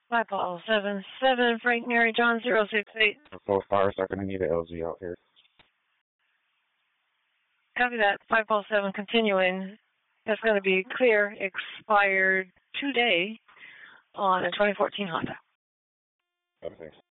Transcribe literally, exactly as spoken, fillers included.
Five Paul seven seven, Frank Mary John zero six eight. Both cars are going to need an L G out here. Copy that. Five Paul seven continuing. That's going to be clear, expired today on a twenty fourteen Honda. Okay, thanks.